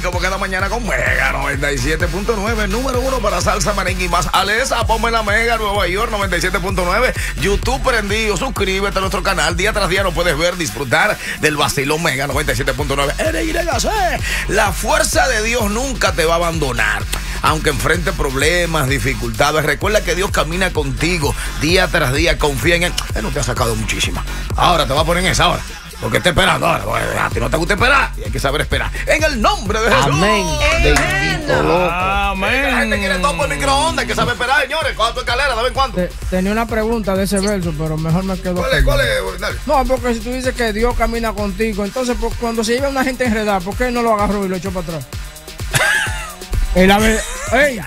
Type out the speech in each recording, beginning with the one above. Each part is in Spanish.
como cada mañana con Mega 97.9, número 1 para salsa, merengue y más. Alesa, ponme la Mega, Nueva York 97.9. YouTube prendido, suscríbete a nuestro canal. Día tras día lo puedes ver, disfrutar del vacilón Mega 97.9. La fuerza de Dios nunca te va a abandonar. Aunque enfrente problemas, dificultades, recuerda que Dios camina contigo día tras día. Confía en Él. Él no te ha sacado muchísimas. Ahora te va a poner en esa hora. Porque está esperando ahora. A ti no te gusta esperar. Y hay que saber esperar. En el nombre de Jesús. Amén. Amén. La gente quiere todo por microondas. Hay que saber esperar, señores. Coja tu escalera, ¿de vez en cuando? Tenía una pregunta de ese verso, pero mejor me quedo. ¿Cuál es? Dale. No, porque si tú dices que Dios camina contigo, entonces cuando se lleva una gente enredada, ¿por qué no lo agarró y lo echó para atrás? ¡Ey!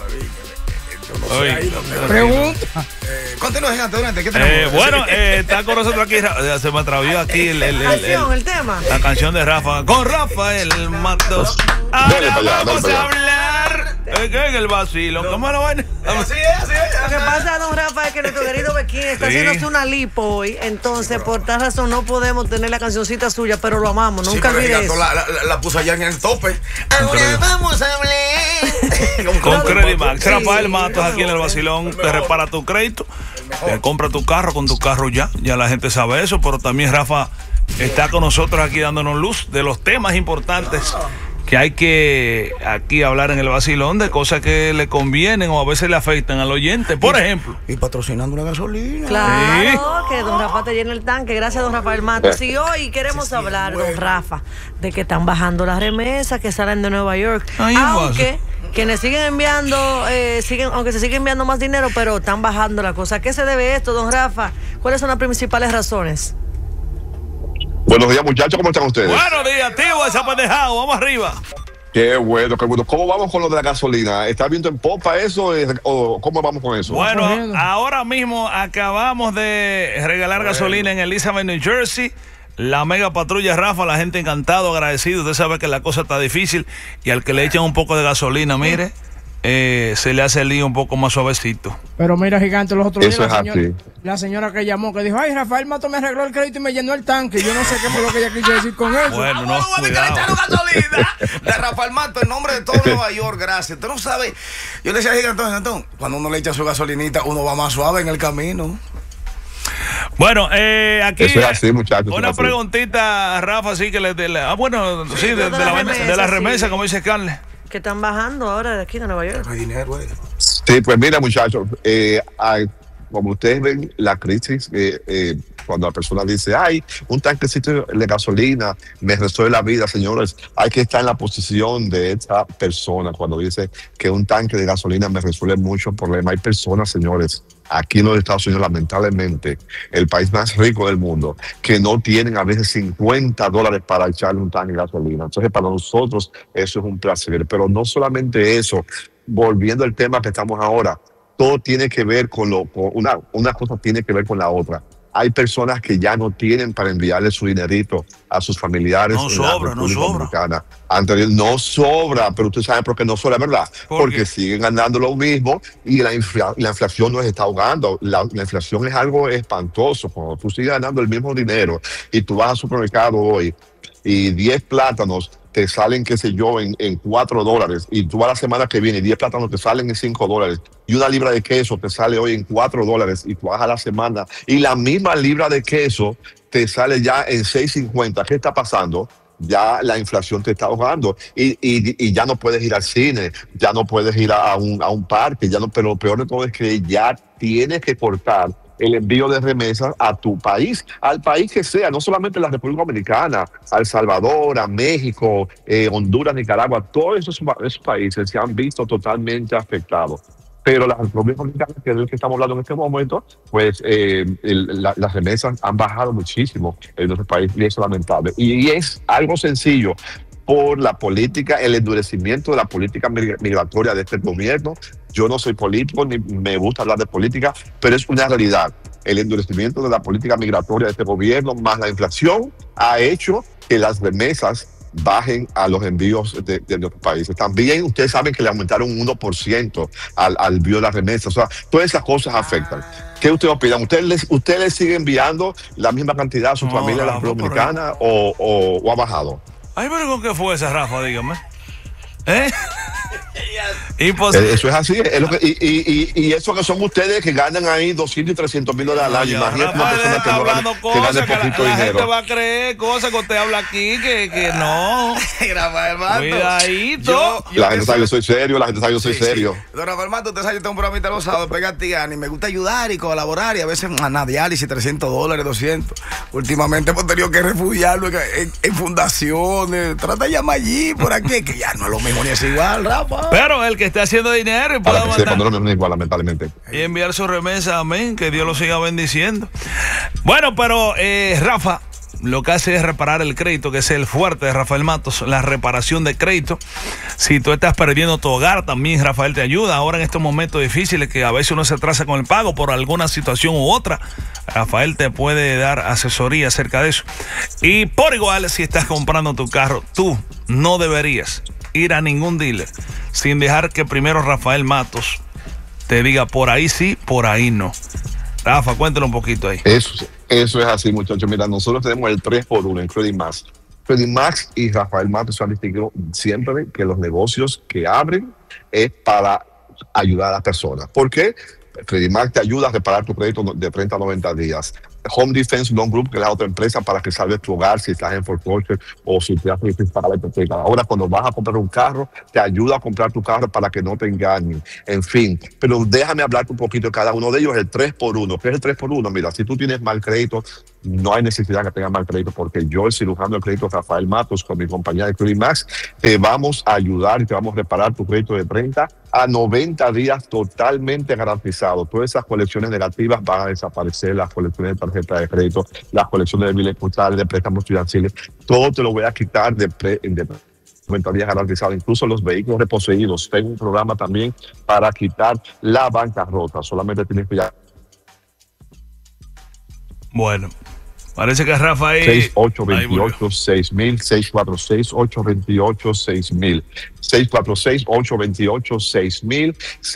Pregunta. Continúa, gigante, durante. ¿Qué tenemos? Bueno, está con nosotros aquí. Se me atravió aquí el tema. La canción de Rafa. Con Rafael Matos. Ahora vamos a hablar. ¿Qué es el vacilo? ¿Cómo lo van? Así es. Lo que pasa, don Rafa, es que nuestro querido Bequín está haciéndose una lipo hoy. Entonces, por tal razón, no podemos tener la cancioncita suya, pero lo amamos. Nunca olvide eso. La puso allá en el tope. Ahora vamos a hablar. Con Credimax. Rafael Matos aquí en el vacilón. Te repara tu crédito. Te compra tu carro con tu carro ya. Ya la gente sabe eso. Pero también Rafa está con nosotros aquí dándonos luz de los temas importantes que hay que aquí hablar en el vacilón, de cosas que le convienen o a veces le afectan al oyente, por ejemplo. Y patrocinando la gasolina. Claro, que don Rafa te llena el tanque. Gracias, don Rafael Matos. Y hoy queremos hablar, don Rafa, de que están bajando las remesas que salen de Nueva York. Aunque quienes siguen enviando, aunque se sigue enviando más dinero, pero están bajando la cosa. ¿A qué se debe esto, don Rafa? ¿Cuáles son las principales razones? Buenos días, muchachos, ¿cómo están ustedes? Buenos días, tío, esa pendejada, vamos arriba. Qué bueno, qué bueno. ¿Cómo vamos con lo de la gasolina? ¿Está viendo en popa eso o cómo vamos con eso? Bueno, ahora mismo acabamos de regalar gasolina en Elizabeth, New Jersey. La mega patrulla Rafa, la gente encantado, agradecido. Usted sabe que la cosa está difícil y al que le echan un poco de gasolina, mire, se le hace el lío un poco más suavecito. Pero mira, gigante, los otros días la señora que llamó, que dijo, ay, Rafael Mato me arregló el crédito y me llenó el tanque. Yo no sé qué fue lo que ella quiso decir con eso. Bueno, no, gasolina de Rafael Mato, en nombre de todo Nueva York, gracias. Usted no sabe, yo le decía a gigante, cuando uno le echa su gasolinita, uno va más suave en el camino. Bueno, aquí eso es así, muchachos, una preguntita, Rafa, sí que de la remesa, como dice Carles. Que están bajando ahora de aquí de Nueva York. No hay dinero, Sí, pues mira, muchachos, como ustedes ven, la crisis, cuando la persona dice, ay, un tanquecito de gasolina me resuelve la vida, señores, hay que estar en la posición de esa persona cuando dice que un tanque de gasolina me resuelve muchos problemas. Hay personas, señores, aquí en los Estados Unidos, lamentablemente, el país más rico del mundo, que no tienen a veces $50 para echarle un tanque de gasolina. Entonces, para nosotros eso es un placer. Pero no solamente eso, volviendo al tema que estamos ahora, todo tiene que ver con una cosa tiene que ver con la otra. Hay personas que ya no tienen para enviarle su dinerito a sus familiares. No sobra. No sobra, pero usted sabe por qué no sobra, ¿verdad? Porque siguen ganando lo mismo y la inflación nos está ahogando. La inflación es algo espantoso. Cuando tú sigues ganando el mismo dinero y tú vas al supermercado hoy y 10 plátanos te salen, qué sé yo, en $4, y tú vas la semana que viene, 10 plátanos te salen en $5, y una libra de queso te sale hoy en $4, y tú vas a la semana, y la misma libra de queso te sale ya en $6.50. ¿Qué está pasando? Ya la inflación te está ahogando y ya no puedes ir al cine, ya no puedes ir a un parque, pero lo peor de todo es que ya tienes que cortar el envío de remesas a tu país, al país que sea, no solamente la República Dominicana, a El Salvador, a México, Honduras, Nicaragua, todos esos países se han visto totalmente afectados. Pero la República Dominicana, que es el que estamos hablando en este momento, pues las remesas han bajado muchísimo en nuestro país y eso es lamentable. Y es algo sencillo. Por la política, el endurecimiento de la política migratoria de este gobierno. Yo no soy político, ni me gusta hablar de política, pero es una realidad. El endurecimiento de la política migratoria de este gobierno, más la inflación, ha hecho que las remesas bajen a los envíos de nuestros países. También ustedes saben que le aumentaron un 1% al envío de las remesas. O sea, todas esas cosas afectan. ¿Qué ustedes opinan? ¿Usted le sigue enviando la misma cantidad a su familia, la República Dominicana, o ha bajado? Ay, pero ¿con qué fue esa, Rafa? Dígame. Eso es así. Es lo que, y eso que son ustedes que ganan ahí 200 y 300 mil dólares al año. Imagínate una persona que gane poquito la dinero. gente va a creer cosas que usted habla aquí que no. Rafael Matos. Cuidadito. La gente sabe que yo soy serio, la gente sabe que yo soy serio. Don Rafael Matos, usted sabe que yo tengo un programita los sábados, Pega Tigani, y me gusta ayudar y colaborar, y a veces a diálisis, $300, 200. Últimamente hemos tenido que refugiarlo en fundaciones. Trata de llamar allí, por aquí, que ya no es lo mismo ni es igual, Rafa. Pero el que esté haciendo dinero y pueda mandar no es igual, lamentablemente. Y enviar su remesa, amén, que Dios lo siga bendiciendo. Bueno, pero Rafa lo que hace es reparar el crédito, que es el fuerte de Rafael Matos, la reparación de crédito. Si tú estás perdiendo tu hogar, también Rafael te ayuda. Ahora en estos momentos difíciles que a veces uno se atrasa con el pago por alguna situación u otra, Rafael te puede dar asesoría acerca de eso. Y por igual, si estás comprando tu carro, tú no deberías ir a ningún dealer sin dejar que primero Rafael Matos te diga por ahí sí, por ahí no. Rafa, cuéntale un poquito ahí. Eso es así, muchachos. Mira, nosotros tenemos el 3x1 en Credit Max. Credit Max y Rafael Matos han distinguido siempre que los negocios que abren es para ayudar a las personas. ¿Por qué? Credit Max te ayuda a reparar tu crédito de 30 a 90 días. Home Defense Loan Group, que es la otra empresa para que salves tu hogar si estás en foreclosure o si te haces difícil pagar la hipoteca. Ahora, cuando vas a comprar un carro, te ayuda a comprar tu carro para que no te engañen. En fin, pero déjame hablarte un poquito de cada uno de ellos, el 3x1. ¿Qué es el 3x1? Mira, si tú tienes mal crédito, no hay necesidad que tengas mal crédito, porque yo, el cirujano de crédito Rafael Matos, con mi compañía de Credit Max, te vamos a ayudar y te vamos a reparar tu crédito de 30 a 90 días totalmente garantizado. Todas esas colecciones negativas van a desaparecer, las colecciones de tarjeta de crédito, las colecciones de biles postales, de préstamos estudiantiles, todo te lo voy a quitar de 90 días garantizado, incluso los vehículos reposeídos. Tengo un programa también para quitar la bancarrota. Solamente tienes que ya. Bueno, parece que Rafa ahí. 6828-6000, 646-828-6000, 646-828-6000,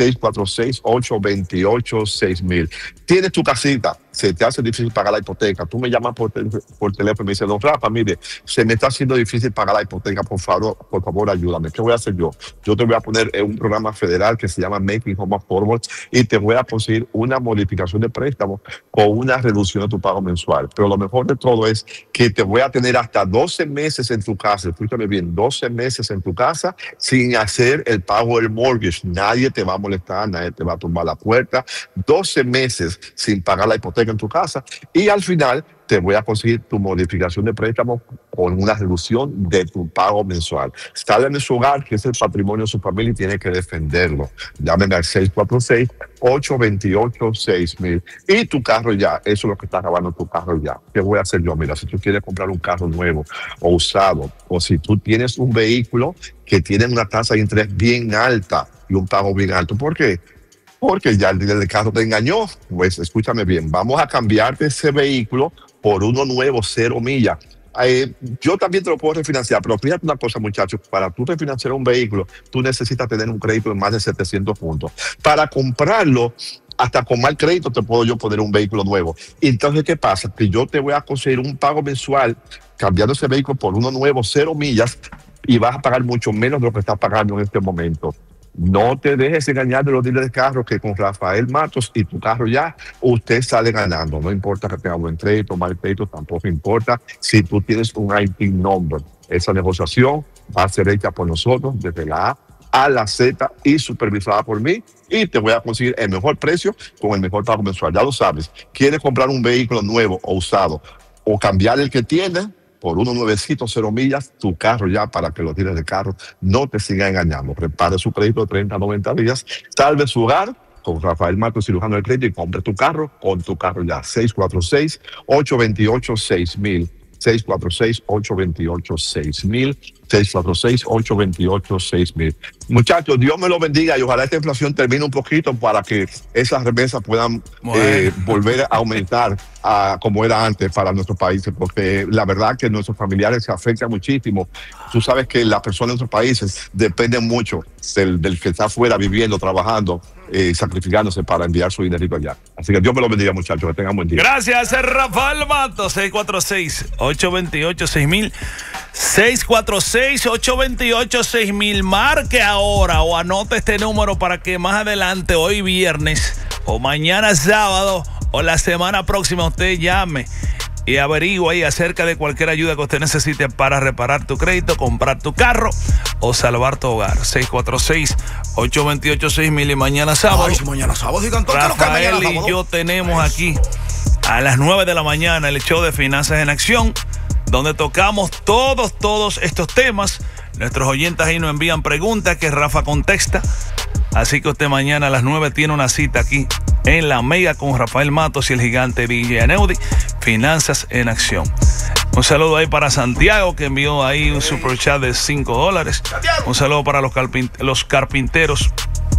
646-828-6000. Tienes tu casita, se te hace difícil pagar la hipoteca. Tú me llamas por teléfono y me dices, don Rafa, mire, se me está haciendo difícil pagar la hipoteca, por favor, ayúdame. ¿Qué voy a hacer yo? Yo te voy a poner en un programa federal que se llama Making Home Affordable y te voy a conseguir una modificación de préstamo con una reducción de tu pago mensual. Pero lo mejor de todo es que te voy a tener hasta 12 meses en tu casa. Escúchame bien, 12 meses en tu casa sin hacer el pago del mortgage. Nadie te va a molestar, nadie te va a tumbar la puerta. 12 meses sin pagar la hipoteca en tu casa y al final te voy a conseguir tu modificación de préstamo con una reducción de tu pago mensual. Sale en su hogar, que es el patrimonio de su familia y tiene que defenderlo. Llámeme al 646-828-6000. Y tu carro ya, eso es lo que está acabando tu carro ya. ¿Qué voy a hacer yo? Mira, si tú quieres comprar un carro nuevo o usado, o si tú tienes un vehículo que tiene una tasa de interés bien alta y un pago bien alto, ¿por qué? Porque ya el dealer del carro te engañó. Pues escúchame bien, vamos a cambiarte ese vehículo por uno nuevo, 0 millas. Yo también te lo puedo refinanciar, pero fíjate una cosa, muchachos, para tú refinanciar un vehículo, tú necesitas tener un crédito de más de 700 puntos. Para comprarlo, hasta con mal crédito te puedo yo poner un vehículo nuevo. Entonces, ¿qué pasa? Que yo te voy a conseguir un pago mensual cambiando ese vehículo por uno nuevo, 0 millas, y vas a pagar mucho menos de lo que estás pagando en este momento. No te dejes engañar de los dealers de carros, que con Rafael Matos y tu carro ya, usted sale ganando. No importa que tenga buen crédito, mal crédito, tampoco importa si tú tienes un IT number. Esa negociación va a ser hecha por nosotros desde la A a la Z y supervisada por mí, y te voy a conseguir el mejor precio con el mejor pago mensual. Ya lo sabes, quieres comprar un vehículo nuevo o usado o cambiar el que tienes por uno nuevecito, 0 millas, tu carro ya, para que los dealers de carro no te sigan engañando. Prepare su crédito de 30 a 90 días, salve su hogar con Rafael Matos, cirujano del crédito, y compre tu carro con tu carro ya. 646-828-6000, 646-828-6000, 646-828-6000. Muchachos, Dios me lo bendiga y ojalá esta inflación termine un poquito para que esas remesas puedan volver a aumentar a como era antes para nuestros países, porque la verdad que nuestros familiares se afectan muchísimo. Tú sabes que las personas de nuestros países dependen mucho del que está afuera viviendo, trabajando, sacrificándose para enviar su dinerito allá. Así que Dios me lo bendiga, muchachos, que tengan buen día. Gracias, Rafael Matos, 646-828-6000. 646-828-6000. Marque ahora o anote este número para que más adelante, hoy viernes o mañana sábado o la semana próxima, usted llame y averigua ahí acerca de cualquier ayuda que usted necesite para reparar tu crédito, comprar tu carro o salvar tu hogar. 646-828-6000. Y mañana sábado, mañana sábado, Rafael y yo tenemos aquí a las 9 de la mañana el show de Finanzas en Acción, donde tocamos todos estos temas. Nuestros oyentes ahí nos envían preguntas que Rafa contesta. Así que usted mañana a las 9 tiene una cita aquí en La Mega con Rafael Matos y el gigante DJ Aneudi. Finanzas en Acción. Un saludo ahí para Santiago, que envió ahí un super chat de $5. Un saludo para los carpinteros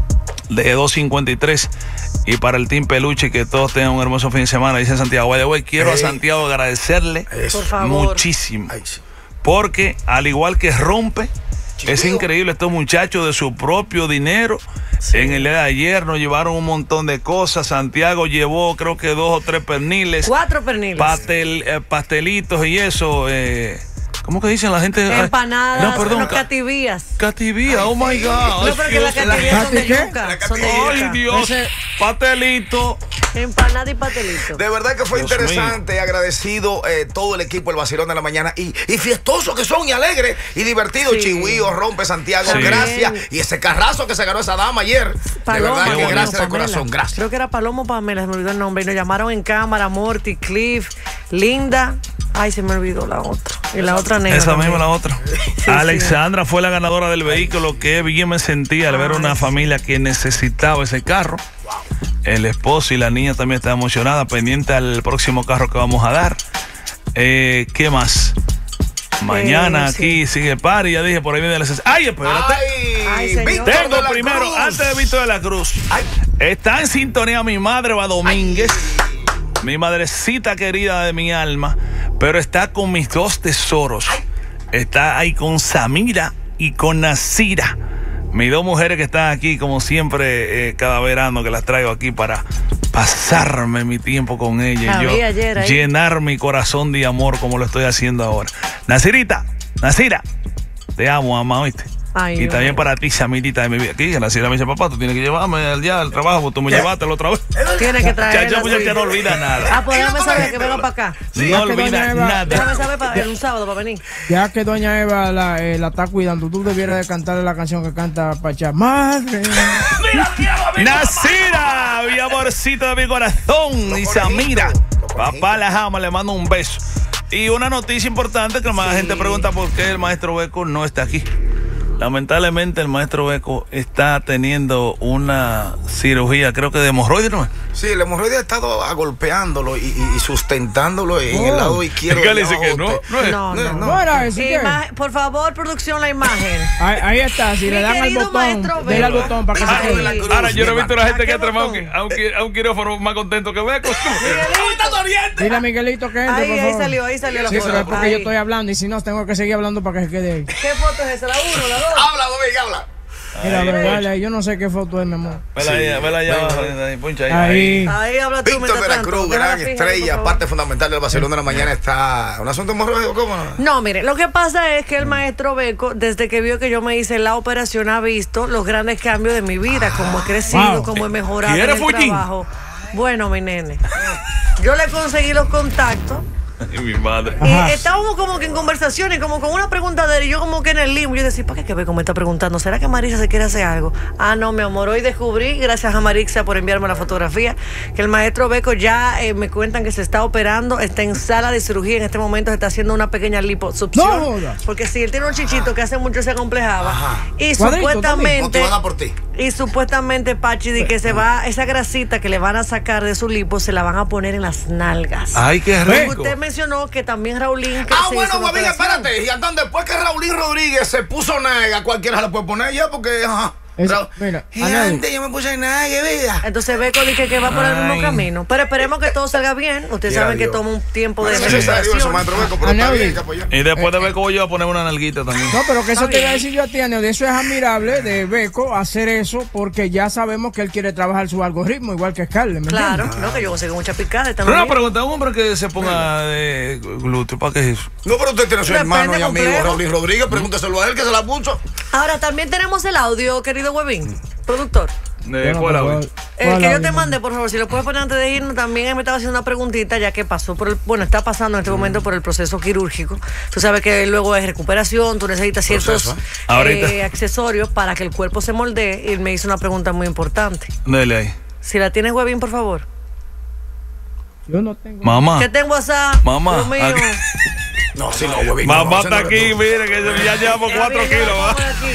de 253 y para el Team Peluche, que todos tengan un hermoso fin de semana. Dice Santiago. By the way, quiero a Santiago agradecerle muchísimo, porque al igual que Rompe, es increíble, estos muchachos de su propio dinero. En el día de ayer nos llevaron un montón de cosas. Santiago llevó creo que 2 o 3 perniles. 4 perniles. Pastelitos y eso. ¿Cómo que dicen la gente? Empanadas, no, perdón, cativías. Cativías, oh my God. No, pero que las cativías son de yuca. Ay, Dios. Pastelito. Empanada y pastelito. De verdad que fue Dios interesante, agradecido todo el equipo, el vacilón de la mañana, y fiestosos que son, y alegres, y divertidos. Sí. Chihuío, Rompe, Santiago, Sí. gracias. Y ese carrazo que se ganó esa dama ayer. Paloma, de verdad que no, gracias de Pamela. corazón, gracias. Creo que era Palomo Pamela, se me olvidó el nombre. Y nos llamaron en cámara, Morty, Cliff, Linda. Ay, se me olvidó la otra. Y la otra negra. Esa misma, también. la otra. Alexandra fue la ganadora del vehículo. Que bien me sentía al ver una familia que necesitaba ese carro. El esposo y la niña también están emocionada, pendiente al próximo carro que vamos a dar. ¿Qué más? Mañana aquí sigue party. Ya dije, por ahí viene la... ¡Ay, espérate! Ay, señor. Víctor Tengo de la primero, Cruz. antes de Víctor de la Cruz. Ay. Está en sintonía mi madre, Va Domínguez. Mi madrecita querida de mi alma. Pero está con mis 2 tesoros. Está ahí con Samira y con Nasira. Mis 2 mujeres que están aquí, como siempre, cada verano, que las traigo aquí para pasarme mi tiempo con ellas. Y yo ayer ahí. llenar mi corazón de amor como lo estoy haciendo ahora. Nasira, te amo, mamá, ¿oíste? Ay, y Dios. también para ti, Samirita de mi vida. Aquí, Nasira me dice, papá, tú tienes que llevarme al trabajo, porque tú me llevaste la otra vez. Tienes que traer. Chacho, pues ya no olvida nada. Ah, pues déjame saber que venga para acá. No olvida doña Eva- Déjame nada. saber un sábado para venir. Ya que doña Eva la está cuidando, tú debieras de cantarle la canción que canta Pachá. Madre. Nasira, mi amorcito de mi corazón. Y Samira, papá las ama, le mando un beso. Y una noticia importante, que más gente pregunta por qué el maestro Beco no está aquí. Lamentablemente el maestro Beco está teniendo una cirugía, creo que de hemorroides, ¿no? Sí, el hemorroide ha estado agolpeándolo y sustentándolo en el lado izquierdo. ¿Qué le del dice que agote. No. No era eso, ¿qué? Por favor, producción, la imagen. Ahí está, si Mi le dan al querido botón, maestro dele al Beco. botón para que se Víctor de quede. la Cruz, Ahora, yo no he visto a la gente que ¿A ha qué trabajado botón? a un quirófano más contento que Beco. Dile a Miguelito que entre, por Ahí favor. salió la Sí, pero es foto. porque yo Ahí. estoy hablando y si no, tengo que seguir hablando para que se quede ahí. ¿Qué foto es esa? ¿La 1, la 2? Habla, Domínguez, habla. Mira, dale, yo no sé qué foto es, mi amor. Vela allá abajo, poncha ahí. Ahí. Ahí habla tú, Víctor mientras de la tanto. Cruz, Déjala gran fija, estrella, por favor. parte fundamental del vacilón de la mañana. Está un asunto hemorroide, ¿cómo no? No, mire, lo que pasa es que el maestro Beco, desde que vio que yo me hice la operación, ha visto los grandes cambios de mi vida, cómo he crecido, Wow. cómo he mejorado en ¿Quiere el fullín? trabajo. Bueno, mi nene, yo le conseguí los contactos Y mi madre. Ajá. y estábamos como que en conversaciones, como con una pregunta de él, y yo como que en el limbo. Yo decía, ¿para qué Beco me está preguntando? ¿Será que Marisa se quiere hacer algo? Ah, no, mi amor, hoy descubrí, gracias a Marixa por enviarme la fotografía, que el maestro Beco ya me cuentan que se está operando, está en sala de cirugía, en este momento se está haciendo una pequeña liposucción. No joda. Porque si él tiene un chichito que hace mucho se acomplejaba. Ajá. Y Cuadrito supuestamente, Motivada por ti. Pachi, de que se va, esa grasita que le van a sacar de su lipo, se la van a poner en las nalgas. Ay, qué rico. Usted mencionó que también Raulín. que Ah, se bueno, hizo una Guavín, operación. espérate. Y entonces, después que Raulín Rodríguez se puso nega, cualquiera se la puede poner ya, porque, ajá. Mira, y antes yo me puse nada que vida. Entonces Beco dice que va por el mismo camino. Pero esperemos que todo salga bien. Ustedes saben que toma un tiempo de necesario eso, maestro Beco, pero está bien, y después de Beco voy yo a poner una nalguita también. No, pero que eso te iba a decir yo a ti, Aneudi. Eso es admirable de Beco hacer eso porque ya sabemos que él quiere trabajar su algoritmo igual que Scarlett. Claro, no, que yo sé que mucha picada. Pero una pregunta, un hombre que se ponga de glúteo, ¿para qué es eso? No, pero usted tiene a su hermano y amigo Raúl Rodríguez, pregúnteselo a él que se la puso. Ahora, también tenemos el audio, querido Huevín, productor. ¿Cuál audio? El que yo te mandé, por favor, si lo puedes poner antes de irnos. También él me estaba haciendo una preguntita, ya que pasó por está pasando en este momento por el proceso quirúrgico. Tú sabes que luego es recuperación, tú necesitas ciertos accesorios para que el cuerpo se moldee. Y él me hizo una pregunta muy importante. Dale ahí. Si la tienes, Huevín, por favor. Yo no tengo. Mamá. ¿Qué tengo WhatsApp? Mamá. Dios mío. No, si no, Huevín. Mamá está aquí, mire que ya llevamos 4 kilos.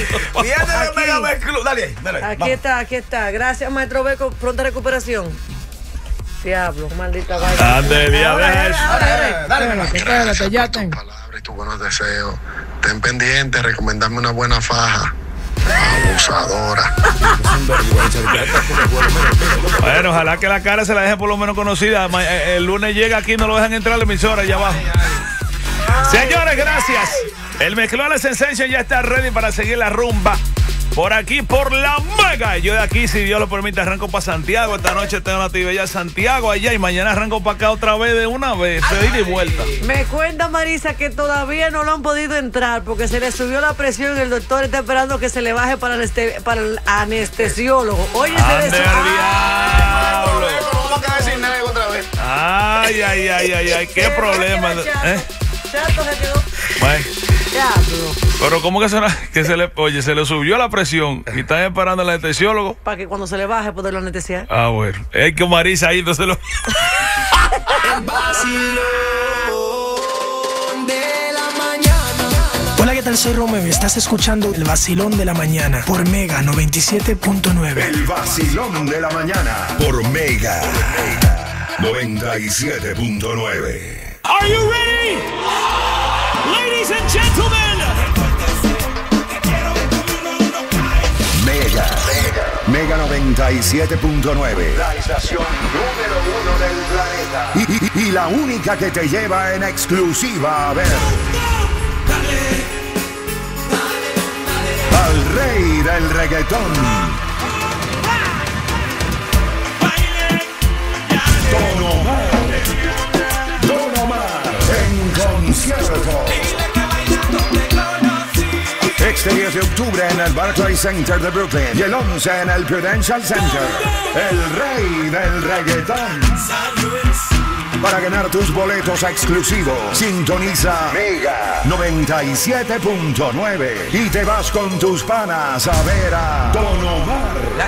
Aquí está. Gracias, maestro Beco. Pronta recuperación. Diablo, maldita vaina. Dale, Espérate, ya tengo. Palabras y tus buenos deseos. Ten pendiente, recomendarme una buena faja. Abusadora. Bueno, ojalá que la cara se la deje por lo menos conocida. El lunes llega aquí, no lo dejan entrar a la emisora allá abajo. Señores, gracias. El Mezclones Sensation ya está ready para seguir la rumba. Por aquí, por la Mega. Yo de aquí, si Dios lo permite, arranco para Santiago. Esta noche tengo una actividad en Santiago allá y mañana arranco para acá otra vez de una vez. De ida y vuelta. Me cuenta Marisa que todavía no lo han podido entrar porque se le subió la presión y el doctor está esperando que se le baje para el anestesiólogo. Oye, se le subió. Vamos a quedar sin nada otra vez. Ay, qué problema. Chato se quedó. Bueno. Diablo. Pero ¿cómo que se le subió la presión y están esperando al anestesiólogo? Para que cuando se le baje poderlo anestesiar. Ah, bueno. Es que Marisa ahí entonces lo... El vacilón de la mañana. Hola, ¿qué tal? Soy Romeo y estás escuchando El Vacilón de la Mañana por Mega 97.9. El Vacilón de la Mañana por Mega 97.9. Are you ready? Ladies and gentlemen. Mega 97.9. La estación número 1 del planeta. Y la única que te lleva en exclusiva a ver al rey del reggaetón. Don Omar en concierto. Este 10 de octubre en el Barclays Center de Brooklyn y el 11 en el Prudential Center. El rey del reggaetón. Para ganar tus boletos exclusivos, sintoniza Mega 97.9 y te vas con tus panas a ver a Don Omar.